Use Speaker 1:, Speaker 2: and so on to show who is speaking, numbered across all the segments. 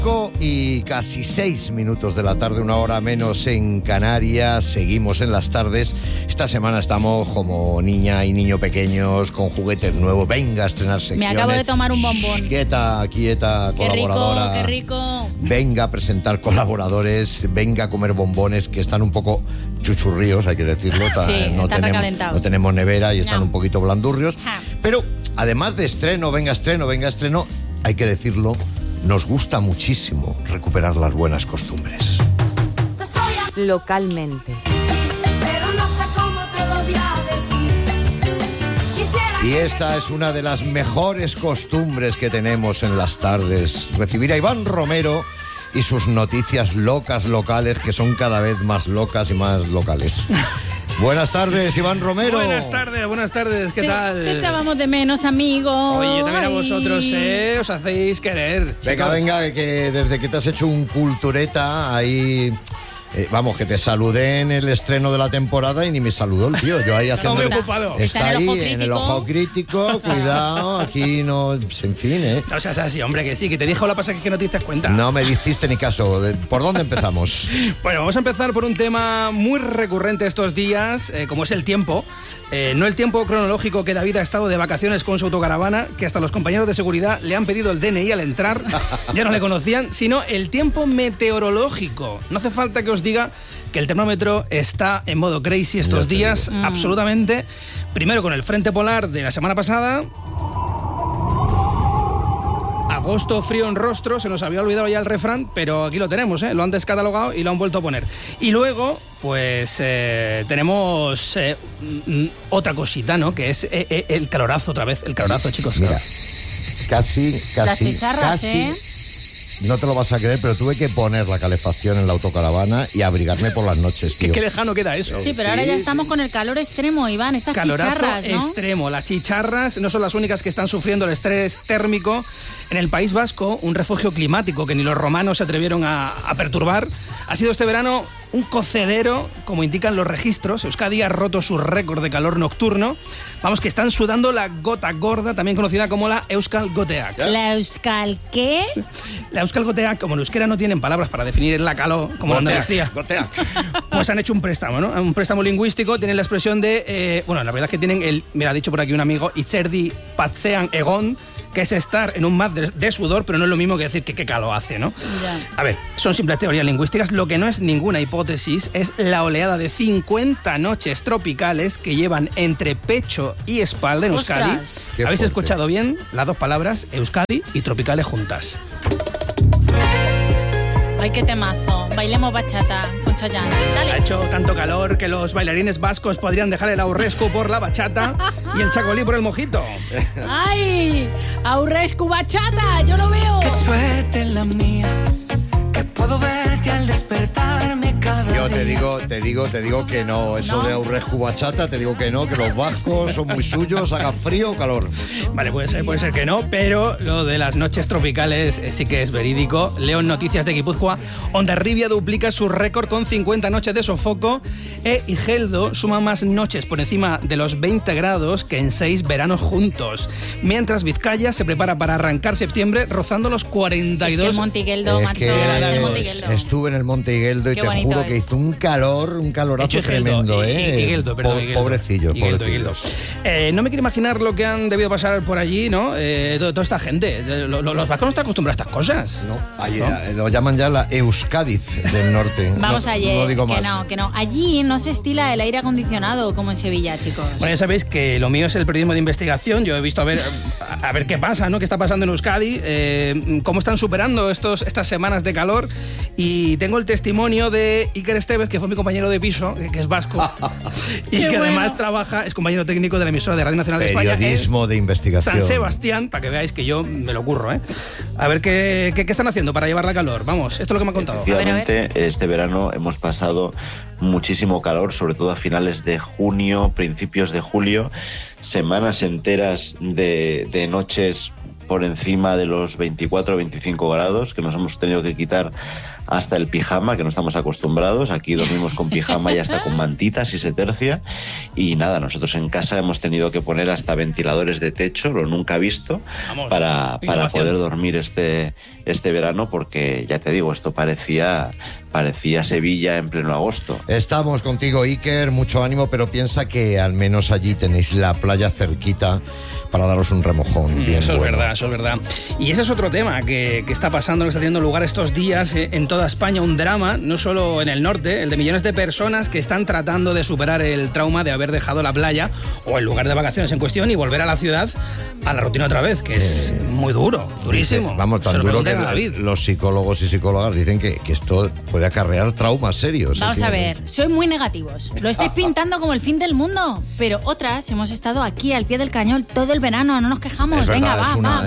Speaker 1: Y casi 6 minutos de la tarde, una hora menos en Canarias. Seguimos en las tardes. Esta semana estamos como niña y niño pequeños con juguetes nuevos. Venga a estrenar secciones.
Speaker 2: Me acabo de tomar un bombón.
Speaker 1: Quieta, colaboradora.
Speaker 2: Qué rico.
Speaker 1: Venga a presentar colaboradores. Venga a comer bombones que están un poco chuchurríos, hay que decirlo.
Speaker 2: Sí, están recalentados.
Speaker 1: No tenemos nevera y están un poquito blandurrios.
Speaker 2: Ja.
Speaker 1: Pero además de estreno, hay que decirlo, nos gusta muchísimo recuperar las buenas costumbres.
Speaker 3: Localmente.
Speaker 1: Y esta es una de las mejores costumbres que tenemos en las tardes. Recibir a Iván Romero y sus noticias locas locales, que son cada vez más locas y más locales. Buenas tardes, Iván Romero.
Speaker 4: Buenas tardes, ¿qué tal?
Speaker 2: Te echábamos de menos, amigo.
Speaker 4: Oye, también a vosotros, os hacéis querer.
Speaker 1: Venga, que desde que te has hecho un cultureta ahí... vamos, que te saludé en el estreno de la temporada y ni me saludó el tío. Yo ahí haciendo...
Speaker 4: Está muy ocupado.
Speaker 1: Está ahí en el ojo crítico, cuidado, aquí no... En fin,
Speaker 4: No seas así, hombre, que sí, que te dije hola, pasa que no te diste cuenta.
Speaker 1: No me hiciste ni caso. ¿Por dónde empezamos?
Speaker 4: Bueno, vamos a empezar por un tema muy recurrente estos días, como es el tiempo. No el tiempo cronológico que David ha estado de vacaciones con su autocaravana, que hasta los compañeros de seguridad le han pedido el DNI al entrar, ya no le conocían, sino el tiempo meteorológico. No hace falta que os diga que el termómetro está en modo crazy estos días, absolutamente. Primero con el frente polar de la semana pasada. Agosto frío en rostro, se nos había olvidado ya el refrán, pero aquí lo tenemos, lo han descatalogado y lo han vuelto a poner. Y luego, pues tenemos otra cosita, ¿no? Que es el calorazo otra vez, el calorazo, chicos.
Speaker 1: Mira, casi,
Speaker 2: Las chicharras,
Speaker 1: no te lo vas a creer, pero tuve que poner la calefacción en la autocaravana y abrigarme por las noches, tío.
Speaker 4: Qué lejano queda eso.
Speaker 2: Sí, pero ahora ya estamos con el calor extremo, Iván, estas
Speaker 4: Calorazo
Speaker 2: chicharras, ¿no?
Speaker 4: extremo. Las chicharras no son las únicas que están sufriendo el estrés térmico. En el País Vasco, un refugio climático que ni los romanos se atrevieron a perturbar, ha sido este verano un cocedero, como indican los registros. Euskadi ha roto su récord de calor nocturno. Vamos, que están sudando la gota gorda, también conocida como la Euskal Goteak.
Speaker 2: ¿La Euskal qué?
Speaker 4: La Euskal Goteak, como en euskera no tienen palabras para definir la calor, como la decía, pues han hecho un préstamo, ¿no? Un préstamo lingüístico. Tienen la expresión de... bueno, la verdad es que tienen me lo ha dicho por aquí un amigo, Itzerdi Patsean Egon, que es estar en un mar de sudor, pero no es lo mismo que decir que qué calor hace, ¿no?
Speaker 2: Ya.
Speaker 4: A ver, son simples teorías lingüísticas. Lo que no es ninguna hipótesis es la oleada de 50 noches tropicales que llevan entre pecho y espalda en Euskadi.
Speaker 2: ¡Ostras!
Speaker 4: ¿Habéis
Speaker 1: fuerte.
Speaker 4: escuchado bien las dos palabras, Euskadi y tropicales juntas?
Speaker 2: Ay, qué temazo. Bailemos bachata con Chayanne. Dale.
Speaker 4: Ha hecho tanto calor que los bailarines vascos podrían dejar el aurrescu por la bachata y el chacolí por el mojito.
Speaker 2: ¡Ay! ¡Aurrescu bachata! ¡Yo lo veo!
Speaker 5: Qué suerte la mía, que puedo verte al despertarme cada
Speaker 1: Yo te
Speaker 5: día.
Speaker 1: digo que no. Eso de aurrescu bachata, te digo que no, que los vascos son muy suyos, haga frío o calor.
Speaker 4: Vale, puede ser que no, pero lo de las noches tropicales sí que es verídico. Leo en Noticias de Guipúzcoa, Hondarribia duplica su récord con 50 noches de sofoco e Igeldo suma más noches por encima de los 20 grados que en 6 veranos juntos. Mientras Vizcaya se prepara para arrancar septiembre rozando los 42.
Speaker 2: Es que el Monte Igeldo,
Speaker 1: Es
Speaker 2: macho,
Speaker 1: que
Speaker 2: es el Monte Igeldo.
Speaker 1: estuve en el Monte Igeldo y
Speaker 2: Qué
Speaker 1: te
Speaker 2: bonito
Speaker 1: juro que
Speaker 2: es.
Speaker 1: hizo un calorazo
Speaker 4: Hecho Igeldo,
Speaker 1: tremendo,
Speaker 4: Igeldo, perdón, Igeldo.
Speaker 1: Pobrecillo.
Speaker 4: Igeldo. No me quiero imaginar lo que han debido pasar por allí, ¿no? Toda esta gente. Los vascos no están acostumbrados a estas cosas.
Speaker 1: No, allí lo llaman ya la Euskadiz del norte.
Speaker 2: Vamos allí,
Speaker 1: no digo más.
Speaker 2: que no. Allí no se estila el aire acondicionado como en Sevilla, chicos.
Speaker 4: Bueno, ya sabéis que lo mío es el periodismo de investigación. Yo he visto a ver qué pasa, ¿no? ¿Qué está pasando en Euskadi? ¿Cómo están superando estas semanas de calor? Y tengo el testimonio de Iker Estevez, que fue mi compañero de piso, que es vasco, y
Speaker 2: Qué
Speaker 4: que
Speaker 2: bueno.
Speaker 4: además es compañero técnico de la emisora de Radio Nacional de España.
Speaker 1: Periodismo de investigación.
Speaker 4: San Sebastián, para que veáis que yo me lo curro, ¿eh? A ver qué están haciendo para llevar la calor. Vamos, esto es lo que me ha contado.
Speaker 6: Efectivamente, este verano hemos pasado muchísimo calor, sobre todo a finales de junio, principios de julio, semanas enteras de noches por encima de los 24 o 25 grados, que nos hemos tenido que quitar hasta el pijama, que no estamos acostumbrados. Aquí dormimos con pijama y hasta con mantitas si se tercia. Y nada, nosotros en casa hemos tenido que poner hasta ventiladores de techo, lo nunca visto,
Speaker 4: Vamos,
Speaker 6: para
Speaker 4: innovación.
Speaker 6: poder dormir este este verano, porque ya te digo, esto parecía Sevilla en pleno agosto.
Speaker 1: Estamos contigo, Iker, mucho ánimo, pero piensa que al menos allí tenéis la playa cerquita para daros un remojón. Bien
Speaker 4: Eso
Speaker 1: bueno.
Speaker 4: es verdad. Y ese es otro tema que está pasando, que está teniendo lugar estos días en toda España, un drama, no solo en el norte, el de millones de personas que están tratando de superar el trauma de haber dejado la playa o el lugar de vacaciones en cuestión y volver a la ciudad, a la rutina otra vez, que es muy duro, durísimo.
Speaker 1: Dice, vamos, tan
Speaker 4: Se lo
Speaker 1: duro que
Speaker 4: pregunten a David.
Speaker 1: los psicólogos y psicólogas dicen que esto puede acarrear traumas serios.
Speaker 2: Vamos a ver, sois muy negativos. Lo estáis pintando como el fin del mundo, pero otras hemos estado aquí al pie del cañón todo el verano, no nos quejamos.
Speaker 1: Es verdad,
Speaker 2: venga,
Speaker 1: es una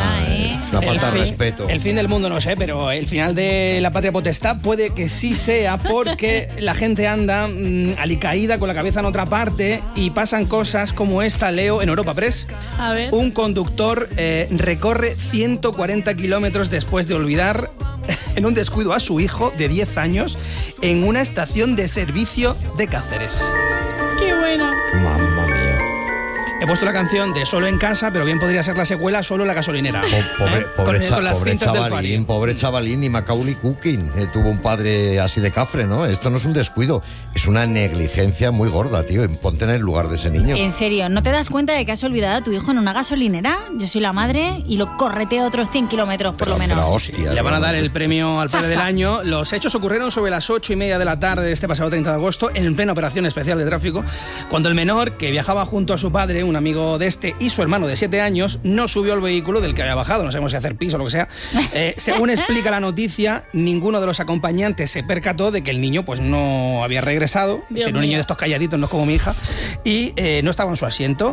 Speaker 1: falta de
Speaker 4: El
Speaker 1: respeto.
Speaker 4: El fin del mundo no sé, pero el final de la patria potestad puede que sí sea, porque la gente anda alicaída con la cabeza en otra parte y pasan cosas como esta, leo en Europa Press.
Speaker 2: A ver.
Speaker 4: Un conductor recorre 140 kilómetros después de olvidar en un descuido a su hijo de 10 años en una estación de servicio de Cáceres.
Speaker 2: ¡Qué bueno!
Speaker 1: Mamma mía.
Speaker 4: He puesto la canción de Solo en casa, pero bien podría ser la secuela Solo en la gasolinera. Con las cintas del Fari.
Speaker 1: Pobre chavalín, y Macaulay Culkin tuvo un padre así de cafre, ¿no? Esto no es un descuido, es una negligencia muy gorda, tío. Ponte en el lugar de ese niño.
Speaker 2: En serio, ¿no te das cuenta de que has olvidado a tu hijo en una gasolinera? Yo soy la madre y lo correteo otros 100 kilómetros por lo menos.
Speaker 1: Pero hostia,
Speaker 4: Le van a dar el premio al padre del
Speaker 2: Zasca.
Speaker 4: año. Los hechos ocurrieron sobre las 8:30 de la tarde de este pasado 30 de agosto, en plena operación especial de tráfico, cuando el menor, que viajaba junto a su padre, un amigo de este, y su hermano de 7 años, no subió al vehículo del que había bajado. No sabemos si hacer pis o lo que sea. Según explica la noticia, ninguno de los acompañantes se percató de que el niño pues no había regresado.
Speaker 2: Dios
Speaker 4: Era un niño
Speaker 2: mío.
Speaker 4: de estos calladitos, no es como mi hija, y no estaba en su asiento.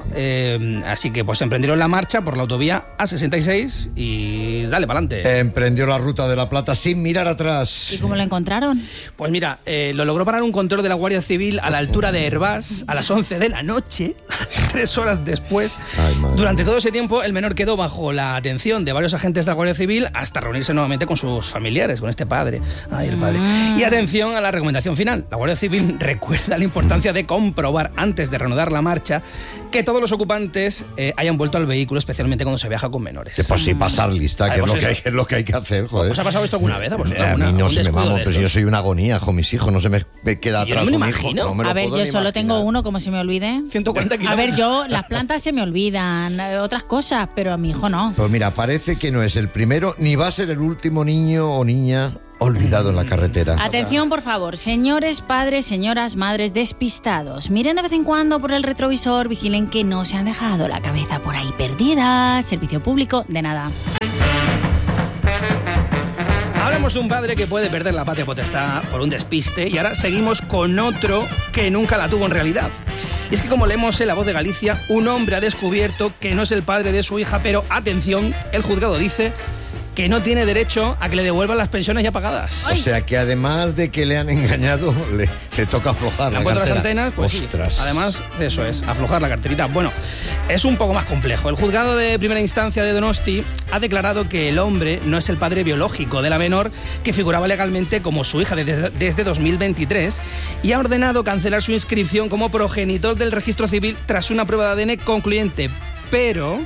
Speaker 4: Así que pues emprendieron la marcha por la autovía A66 y dale para adelante.
Speaker 1: Emprendió la ruta de la Plata sin mirar atrás.
Speaker 2: ¿Y cómo lo encontraron?
Speaker 4: Pues mira, lo logró parar un control de la Guardia Civil a la altura de Hervás a las 11 de la noche, 3 horas después.
Speaker 1: Ay, madre.
Speaker 4: Durante todo ese tiempo, el menor quedó bajo la atención de varios agentes de la Guardia Civil hasta reunirse nuevamente con sus familiares, con este padre. Ay, el padre. Y atención a la recomendación final. La Guardia Civil recuerda la importancia de comprobar antes de reanudar la marcha que todos los ocupantes hayan vuelto al vehículo, especialmente cuando se viaja con menores.
Speaker 1: Que pues sí, pasar lista, que
Speaker 4: Ay,
Speaker 1: es
Speaker 4: pues
Speaker 1: es lo que hay que hacer, joder.
Speaker 4: ¿Os ha pasado esto alguna vez a vosotros?
Speaker 1: A mí no se me vamos, pero yo soy una agonía con mis hijos, no se me queda
Speaker 4: Yo no
Speaker 1: atrás
Speaker 4: me lo
Speaker 1: un hijo.
Speaker 4: imagino.
Speaker 1: No me lo
Speaker 2: A ver,
Speaker 1: puedo
Speaker 2: yo
Speaker 1: ni
Speaker 2: solo tengo
Speaker 1: imaginar.
Speaker 2: uno, como se me olvide.
Speaker 4: 140
Speaker 2: A
Speaker 4: kilómetros.
Speaker 2: ver, yo, las plantas se me olvidan, otras cosas, pero a mi hijo no.
Speaker 1: Pues mira, parece que no es el primero ni va a ser el último niño o niña olvidado en la carretera.
Speaker 2: Atención, por favor, señores padres, señoras madres despistados. Miren de vez en cuando por el retrovisor, vigilen que no se han dejado la cabeza por ahí perdida. Servicio público, de nada.
Speaker 4: Hablamos de un padre que puede perder la patria potestad por un despiste, y ahora seguimos con otro que nunca la tuvo en realidad. Y es que, como leemos en La Voz de Galicia, un hombre ha descubierto que no es el padre de su hija, pero atención, el juzgado dice que no tiene derecho a que le devuelvan las pensiones ya pagadas.
Speaker 1: O sea que además de que le han engañado, le toca aflojar
Speaker 4: ¿Le
Speaker 1: la
Speaker 4: han puesto las
Speaker 1: cartera.
Speaker 4: antenas? Pues sí.
Speaker 1: Ostras.
Speaker 4: Además, eso es, aflojar la carterita. Bueno, es un poco más complejo. El juzgado de primera instancia de Donosti ha declarado que el hombre no es el padre biológico de la menor, que figuraba legalmente como su hija desde 2023, y ha ordenado cancelar su inscripción como progenitor del registro civil tras una prueba de ADN concluyente. Pero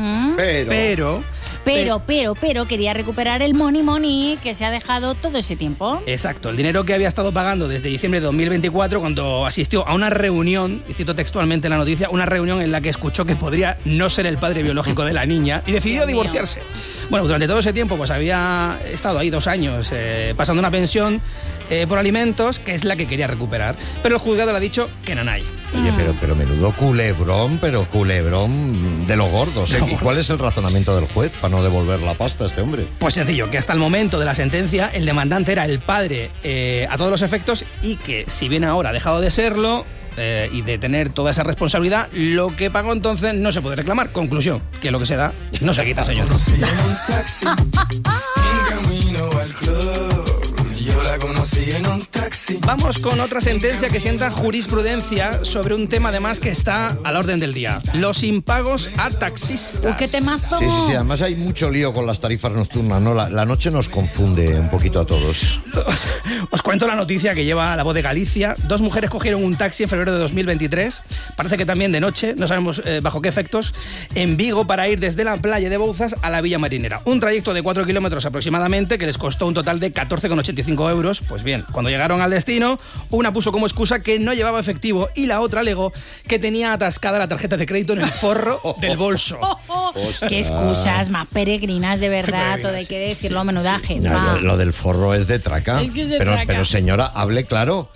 Speaker 2: Pero quería recuperar el money que se ha dejado todo ese tiempo.
Speaker 4: exacto, el dinero que había estado pagando desde diciembre de 2024, cuando asistió a una reunión, y cito textualmente la noticia, una reunión en la que escuchó que podría no ser el padre biológico de la niña y decidió
Speaker 2: Dios mío.
Speaker 4: divorciarse. Bueno, durante todo ese tiempo pues había estado ahí 2 años pasando una pensión por alimentos, que es la que quería recuperar. Pero el juzgado le ha dicho que nanay.
Speaker 1: Oye, pero menudo culebrón de los gordos, ¿eh? ¿Y cuál es el razonamiento del juez para no devolver la pasta a este hombre?
Speaker 4: Pues sencillo, que hasta el momento de la sentencia el demandante era el padre a todos los efectos, y que si bien ahora ha dejado de serlo y de tener toda esa responsabilidad, lo que pagó entonces no se puede reclamar. Conclusión, que lo que se da no se quita, señor.
Speaker 5: Conocí en un taxi, en camino al club. Yo la conocí en un taxi.
Speaker 4: Vamos con otra sentencia que sienta jurisprudencia sobre un tema además que está a la orden del día. Los impagos a taxistas.
Speaker 2: ¡Qué temazo!
Speaker 1: Sí, además hay mucho lío con las tarifas nocturnas, ¿no? La noche nos confunde un poquito a todos.
Speaker 4: Os cuento la noticia que lleva La Voz de Galicia. 2 mujeres cogieron un taxi en febrero de 2023, parece que también de noche, no sabemos bajo qué efectos, en Vigo para ir desde la playa de Bouzas a la Villa Marinera. Un trayecto de 4 kilómetros aproximadamente que les costó un total de 14,85 euros. Pues bien, cuando llegaron al destino, una puso como excusa que no llevaba efectivo y la otra alegó que tenía atascada la tarjeta de crédito en el forro del bolso.
Speaker 2: Qué excusas más peregrinas, de verdad, todo hay que decirlo, menudaje.
Speaker 1: No, lo del forro es de traca.
Speaker 2: Es que es de
Speaker 1: pero,
Speaker 2: traca.
Speaker 1: Pero señora, hable claro.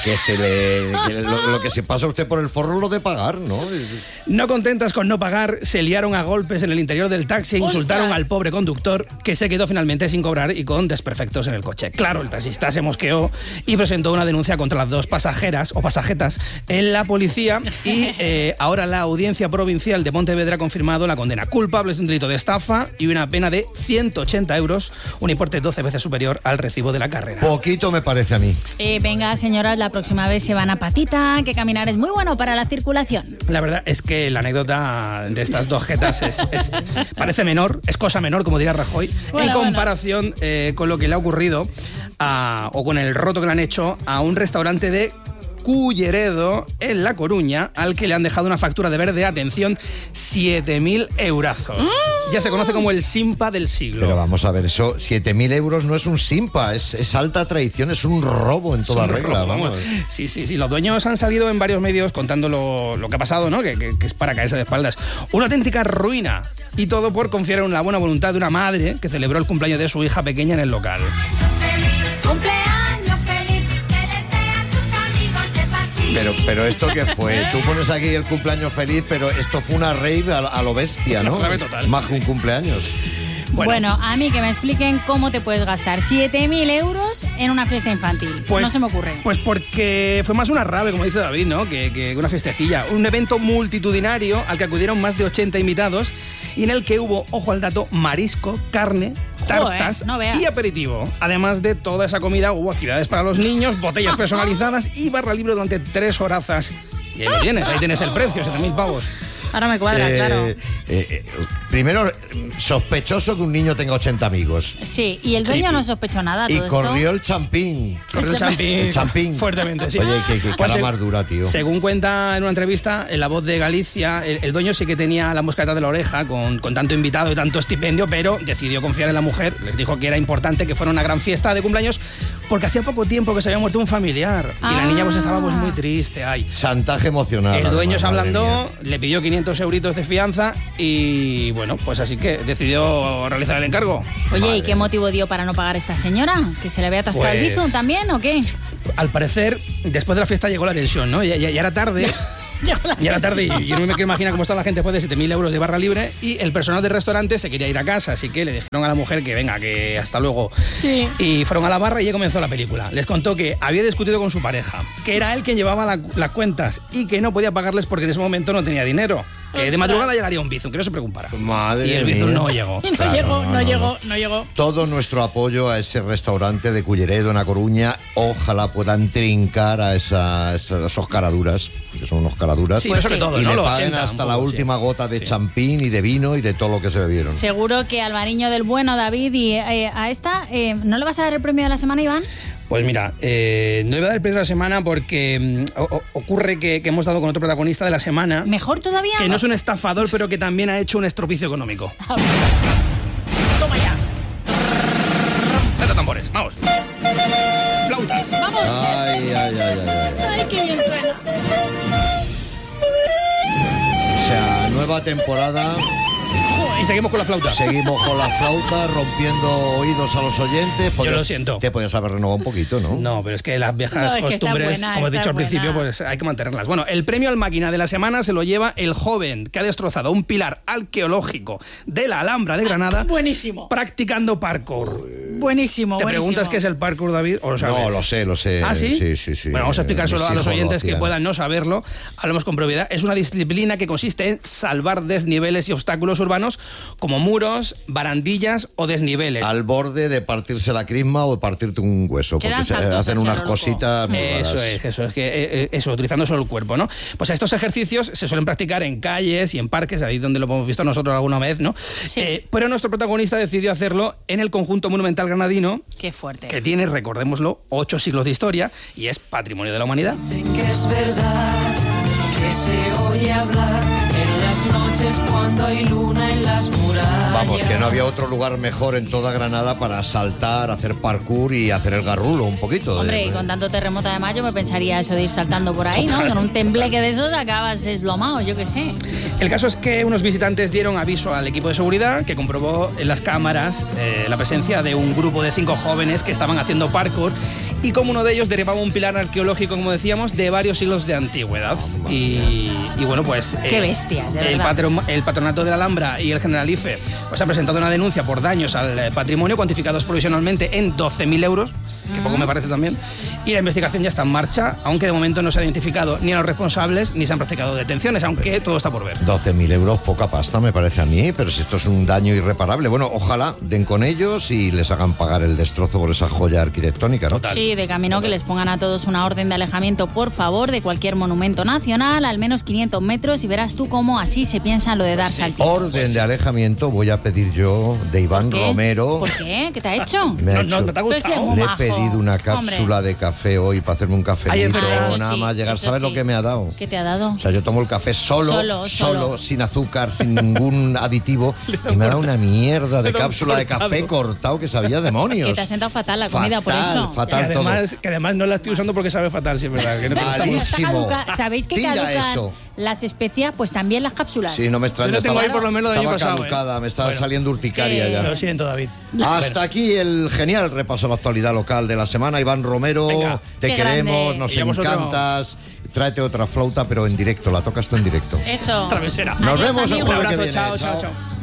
Speaker 1: Lo que se pasa a usted por el forro lo de pagar, ¿no?
Speaker 4: No contentas con no pagar, se liaron a golpes en el interior del taxi e insultaron
Speaker 2: ¡Ostras!
Speaker 4: al pobre conductor, que se quedó finalmente sin cobrar y con desperfectos en el coche. Claro, el taxista se mosqueó y presentó una denuncia contra las 2 pasajeras o pasajetas en la policía y ahora la Audiencia Provincial de Pontevedra ha confirmado la condena. Culpables de un delito de estafa y una pena de 180 euros, un importe 12 veces superior al recibo de la carrera.
Speaker 1: Poquito me parece a mí.
Speaker 2: Venga, señoras, la próxima vez se van a patita, que caminar es muy bueno para la circulación.
Speaker 4: La verdad es que la anécdota de estas 2 jetas parece menor, es cosa menor, como diría Rajoy,
Speaker 2: Bueno,
Speaker 4: en comparación con lo que le ha ocurrido o con el roto que le han hecho a un restaurante de Culleredo, en La Coruña, al que le han dejado una factura de verde, atención, 7.000 eurazos. Ya se conoce como el Simpa del siglo.
Speaker 1: Pero vamos a ver, eso, 7.000 euros no es un simpa, es alta traición, es un robo en toda regla.
Speaker 4: Robo,
Speaker 1: vamos.
Speaker 4: Sí, los dueños han salido en varios medios contando lo que ha pasado, ¿no? Que es para caerse de espaldas. Una auténtica ruina. Y todo por confiar en la buena voluntad de una madre que celebró el cumpleaños de su hija pequeña en el local.
Speaker 1: Pero esto qué fue, tú pones aquí el cumpleaños feliz, pero esto fue una rave a lo bestia, ¿no?
Speaker 4: Una rave total.
Speaker 1: Más que un cumpleaños.
Speaker 2: Bueno, a mí que me expliquen cómo te puedes gastar 7.000 euros en una fiesta infantil. No se me ocurre.
Speaker 4: Pues porque fue más una rave, como dice David, ¿no? Que una fiestecilla. Un evento multitudinario al que acudieron más de 80 invitados y en el que hubo, ojo al dato, marisco, carne, tartas
Speaker 2: no veas.
Speaker 4: y aperitivo. Además de toda esa comida, hubo actividades para los niños, botellas personalizadas y barra libre durante 3 horazas. Y ahí lo tienes, ahí tienes el precio, 7.000 pavos.
Speaker 2: Ahora me cuadra, claro.
Speaker 1: Primero, sospechoso que un niño tenga 80 amigos.
Speaker 2: Sí, y el dueño no sospechó nada.
Speaker 1: Y
Speaker 2: todo
Speaker 1: corrió
Speaker 2: esto.
Speaker 1: el champín.
Speaker 4: Corrió el champín. Fuertemente, sí.
Speaker 1: Oye, qué
Speaker 4: Pues
Speaker 1: cara más dura, tío.
Speaker 4: Según cuenta en una entrevista en La Voz de Galicia, el dueño sí que tenía la mosca detrás de la oreja con tanto invitado y tanto estipendio, pero decidió confiar en la mujer. Les dijo que era importante que fuera una gran fiesta de cumpleaños porque hacía poco tiempo que se había muerto un familiar. Y la niña pues estaba pues, muy triste. Ay.
Speaker 1: Chantaje emocional.
Speaker 4: El dueño se
Speaker 1: madre
Speaker 4: ablandó,
Speaker 1: mía.
Speaker 4: le pidió 500 euritos de fianza y bueno, pues así que decidió realizar el encargo.
Speaker 2: Oye, ¿y qué motivo dio para no pagar esta señora? ¿Que se le había atascado el bizum también o qué?
Speaker 4: Al parecer, después de la fiesta llegó la tensión, ¿no? Ya era tarde. Ya era tarde y yo no me quiero imaginar cómo está la gente después de 7.000 euros de barra libre y el personal del restaurante se quería ir a casa, así que le dijeron a la mujer que venga, que hasta luego.
Speaker 2: Sí.
Speaker 4: Y fueron a la barra y ya comenzó la película. Les contó que había discutido con su pareja, que era él quien llevaba las cuentas y que no podía pagarles porque en ese momento no tenía dinero. Que de madrugada ya le haría un bizum, que no se preocupara.
Speaker 1: Madre
Speaker 4: y el bizum
Speaker 1: mía.
Speaker 4: no llegó.
Speaker 2: Y no llegó.
Speaker 1: Todo nuestro apoyo a ese restaurante de Culleredo en A Coruña. Ojalá puedan trincar a esos caraduras, que son unos caraduras.
Speaker 4: Sí, sobre todo,
Speaker 1: y
Speaker 4: ¿no?
Speaker 1: le
Speaker 4: Los
Speaker 1: paguen
Speaker 4: 80,
Speaker 1: hasta
Speaker 4: un
Speaker 1: la
Speaker 4: poco,
Speaker 1: última
Speaker 4: sí.
Speaker 1: gota de champín y de vino y de todo lo que se bebieron.
Speaker 2: Seguro que al mariño del bueno, David, y a esta, ¿no le vas a dar el premio de la semana, Iván?
Speaker 4: Pues mira, no le voy a dar el premio de la semana porque ocurre que hemos dado con otro protagonista de la semana.
Speaker 2: ¿Mejor todavía?
Speaker 4: Que no es un estafador, pero que también ha hecho un estropicio económico.
Speaker 2: Toma ya.
Speaker 4: Meta tambores, vamos. Flautas.
Speaker 2: Vamos.
Speaker 1: Ay.
Speaker 2: Ay, qué bien suena.
Speaker 1: O sea, nueva temporada.
Speaker 4: Y seguimos con la flauta.
Speaker 1: Seguimos con la flauta, rompiendo oídos a los oyentes.
Speaker 4: Yo lo siento.
Speaker 1: Te podías haber renovado un poquito, ¿no?
Speaker 4: No, pero es que las viejas
Speaker 2: No, es que está
Speaker 4: costumbres,
Speaker 2: buena,
Speaker 4: como he
Speaker 2: está
Speaker 4: dicho al principio,
Speaker 2: buena.
Speaker 4: pues hay que mantenerlas. Bueno, el premio al máquina de la semana se lo lleva el joven que ha destrozado un pilar arqueológico de la Alhambra de Granada
Speaker 2: Buenísimo.
Speaker 4: practicando parkour.
Speaker 2: Buenísimo,
Speaker 4: ¿Te
Speaker 2: buenísimo.
Speaker 4: preguntas qué es el parkour, David? ¿O lo sabes?
Speaker 1: No, lo sé.
Speaker 4: ¿Ah, sí?
Speaker 1: Sí.
Speaker 4: Bueno, vamos a explicárselo
Speaker 1: Mis
Speaker 4: a los
Speaker 1: hijos lo
Speaker 4: oyentes que
Speaker 1: hacían.
Speaker 4: puedan no saberlo. Hablamos con propiedad. Es una disciplina que consiste en salvar desniveles y obstáculos urbanos como muros, barandillas o desniveles.
Speaker 1: Al borde de partirse la crisma o partirte un hueso,
Speaker 2: Quedan
Speaker 1: porque se
Speaker 2: saltos
Speaker 1: hacen
Speaker 2: hacia
Speaker 1: unas
Speaker 2: lo loco.
Speaker 1: cositas muy raras.
Speaker 4: Eso, utilizando solo el cuerpo, ¿no? Pues estos ejercicios se suelen practicar en calles y en parques, ahí donde lo hemos visto nosotros alguna vez, ¿no?
Speaker 2: Sí.
Speaker 4: Pero nuestro protagonista decidió hacerlo en el conjunto monumental granadino,
Speaker 2: Qué fuerte.
Speaker 4: que tiene, recordémoslo, 8 siglos de historia y es patrimonio de la humanidad.
Speaker 5: Que es verdad que se oye hablar en las noches cuando hay luna en las murallas.
Speaker 1: Vamos, que no había otro lugar mejor en toda Granada para saltar, hacer parkour y hacer el garrulo un poquito.
Speaker 2: Hombre, y con tanto terremoto además yo me pensaría eso de ir saltando por ahí, ¿no? Con un tembleque de esos acabas deslomado, yo qué sé.
Speaker 4: El caso es que unos visitantes dieron aviso al equipo de seguridad que comprobó en las cámaras la presencia de un grupo de 5 jóvenes que estaban haciendo parkour y como uno de ellos derribaba un pilar arqueológico, como decíamos, de varios siglos de antigüedad. Y bueno, pues...
Speaker 2: Qué bestias, de
Speaker 4: el
Speaker 2: verdad.
Speaker 4: el Patronato de la Alhambra y el Generalife pues han presentado una denuncia por daños al patrimonio cuantificados provisionalmente en 12.000 euros, que poco me parece también, y la investigación ya está en marcha, aunque de momento no se ha identificado ni a los responsables ni se han practicado detenciones, aunque todo está por ver.
Speaker 1: 12.000 euros, poca pasta me parece a mí, pero si esto es un daño irreparable, bueno, ojalá den con ellos y les hagan pagar el destrozo por esa joya arquitectónica, ¿no?
Speaker 2: Sí, de camino que les pongan a todos una orden de alejamiento, por favor, de cualquier monumento nacional, al menos 500 metros, y verás tú cómo así se piensa lo de dar saltitos.
Speaker 1: Orden de alejamiento voy a pedir yo de Iván
Speaker 2: ¿Qué?
Speaker 1: Romero.
Speaker 2: ¿Por qué? ¿Qué te ha hecho?
Speaker 1: Me ha
Speaker 4: No
Speaker 1: hecho-
Speaker 4: te ha
Speaker 2: Pues
Speaker 4: gustado.
Speaker 2: es muy
Speaker 1: Le he
Speaker 2: majo.
Speaker 1: pedido una cápsula
Speaker 2: Hombre.
Speaker 1: de café hoy para hacerme un cafelito,
Speaker 4: Ay, es verdad.
Speaker 2: Eso
Speaker 1: nada
Speaker 2: sí,
Speaker 1: más llegar.
Speaker 2: eso
Speaker 1: ¿Sabes
Speaker 2: sí.
Speaker 1: lo que me ha dado?
Speaker 2: ¿Qué te ha dado?
Speaker 1: O sea, yo tomo el café
Speaker 2: Solo.
Speaker 1: solo, sin azúcar, sin ningún aditivo, y me ha dado una mierda de
Speaker 4: Le da un
Speaker 1: cápsula de café cortado que sabía demonios.
Speaker 2: Que te ha sentado fatal la comida, por
Speaker 1: Fatal,
Speaker 2: eso.
Speaker 4: Que
Speaker 1: fatal todo.
Speaker 4: además no la estoy usando porque sabe fatal, sí es verdad. Que no te gusta
Speaker 1: Malísimo.
Speaker 4: mucho.
Speaker 2: Está ¿Sabéis que
Speaker 1: Tira
Speaker 2: caducan
Speaker 1: eso.
Speaker 2: las especias? Pues también las cápsulas.
Speaker 1: Sí, no me extraña.
Speaker 4: Yo lo tengo
Speaker 1: estaba-
Speaker 4: ahí por lo menos del año
Speaker 1: estaba
Speaker 4: pasado,
Speaker 1: caducada, me estaba
Speaker 4: Bueno.
Speaker 1: saliendo urticaria ya.
Speaker 4: Lo siento, David.
Speaker 1: Hasta aquí el genial repaso a la actualidad local de la semana. Iván Romero,
Speaker 4: Venga.
Speaker 1: te
Speaker 2: Qué
Speaker 1: queremos,
Speaker 2: grande.
Speaker 1: nos
Speaker 4: Y vamos otro.
Speaker 1: encantas. Tráete otra flauta, pero en directo, la tocas tú en directo.
Speaker 2: Eso.
Speaker 4: Travesera.
Speaker 1: Nos
Speaker 2: Adiós,
Speaker 1: vemos el
Speaker 2: amigos.
Speaker 4: Un
Speaker 1: jueves que
Speaker 4: abrazo,
Speaker 1: viene.
Speaker 4: chao, chao, chao.